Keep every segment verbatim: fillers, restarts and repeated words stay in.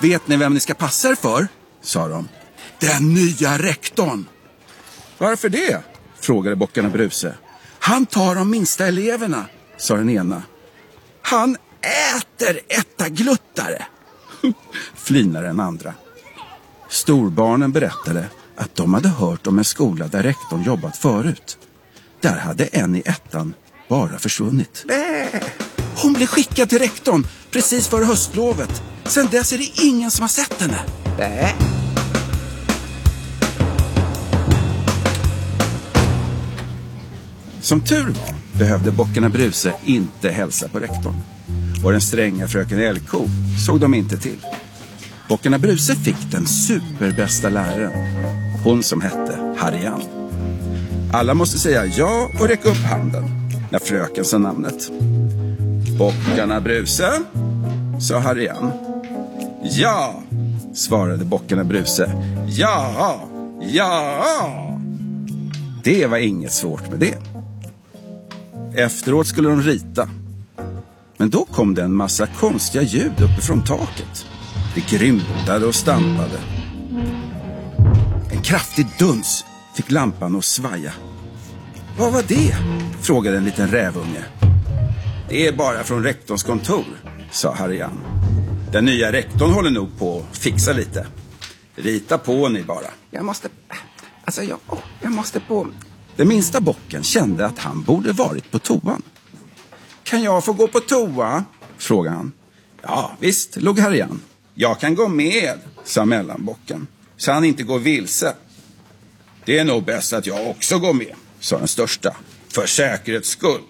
Vet ni vem ni ska passa er för? Sa de. Den nya rektorn. Varför det? Frågade bockarna Bruse. Han tar de minsta eleverna, sa den ena. Han äter ättagluttare, flinade den andra. Storbarnen berättade att de hade hört om en skola där rektorn jobbat förut. Där hade en i ettan bara försvunnit. Bä! Hon blev skickad till rektorn precis före höstlovet. Sen dess är det ingen som har sett henne. Bä! Som tur var behövde bockarna Bruse inte hälsa på rektorn. Och den stränga fröken Älgko såg de inte till. Bockarna Bruse fick den superbästa läraren. Hon som hette Harrian. Alla måste säga ja och räcka upp handen när fröken sa namnet. Bockarna Bruse, sa Harrian. Ja, svarade bockarna Bruse. Ja, ja. Det var inget svårt med det. Efteråt skulle de rita. Men då kom det en massa konstiga ljud uppifrån taket. Det grymtade och stampade. En kraftig duns fick lampan att svaja. Vad var det? Frågade en liten rävunge. Det är bara från rektorns kontor, sa Harrian. Den nya rektorn håller nog på att fixa lite. Rita på ni bara. Jag måste... Alltså jag, jag måste på... Den minsta bocken kände att han borde varit på toan. Kan jag få gå på toa? Frågade han. Ja, visst, låg Harrian. Jag kan gå med, sa mellanbocken. Så han inte går vilse. Det är nog bäst att jag också går med, sa den största. För säkerhets skull.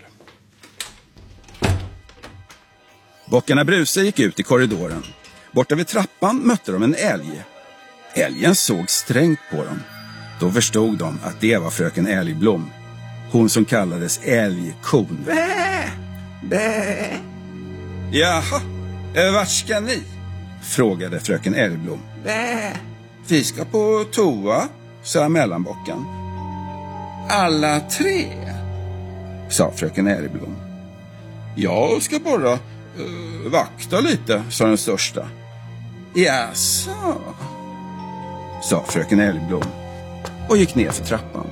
Bockarna Bruse gick ut i korridoren. Borta vid trappan mötte de en älg. Älgen såg strängt på dem. Då förstod de att det var fröken Älgblom. Hon som kallades älgkon. Bä! Bä! Jaha, vart ska ni? Frågade fröken Älgblom. Bä! Vi ska på toa, sa mellanbocken. Alla tre, sa fröken Älgblom. Jag ska bara uh, vakta lite, sa den största. Jaså, sa fröken Älgblom och gick ner för trappan.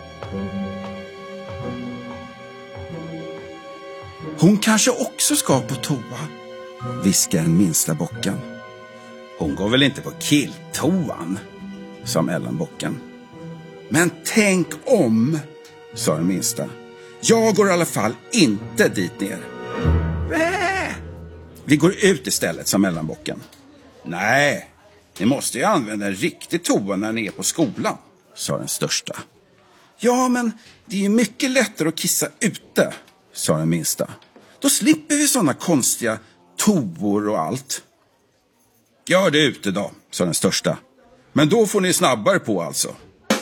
Hon kanske också ska på toa, viskade den minsta bocken. Hon går väl inte på killtoan, sa mellanbocken. Men tänk om, sa den minsta. Jag går i alla fall inte dit ner. Bä! Vi går ut istället, sa mellanbocken. Nej, ni måste ju använda en riktig toa när ni är på skolan, sa den största. Ja, men det är mycket lättare att kissa ute, sa den minsta. Då slipper vi sådana konstiga toor och allt. Gör det ute då, sa den största. Men då får ni snabbare på alltså.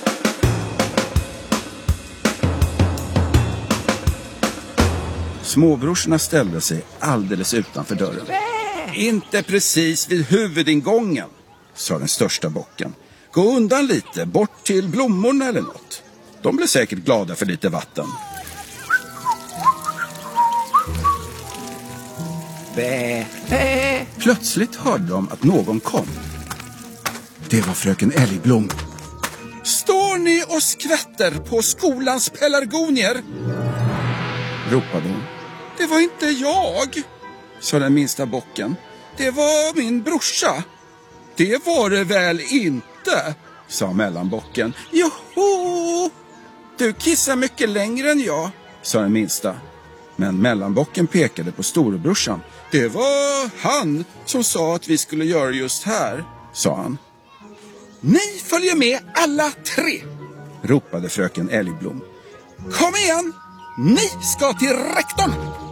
Småbrorsorna ställde sig alldeles utanför dörren. Inte precis vid huvudingången, sa den största bocken. Gå undan lite, bort till blommorna eller något. De blir säkert glada för lite vatten. Bä, bä. Plötsligt hörde de att någon kom. Det var fröken Älgblom. Står ni och skvätter på skolans pelargonier? Ropade hon. Det var inte jag, sa den minsta bocken. Det var min brorsa. Det var det väl inte, sa mellanbocken. Joho! Du kissar mycket längre än jag, sa den minsta. Men mellanbocken pekade på storebrorsan. Det var han som sa att vi skulle göra just här, sa han. Ni följer med alla tre, ropade fröken Älgblom. Kom igen, ni ska till rektorn.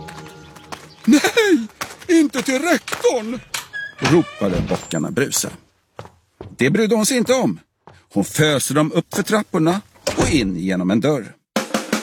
Nej, inte till rektorn, ropade bockarna Bruse. Det brydde hon sig inte om. Hon föste dem upp för trapporna och in genom en dörr.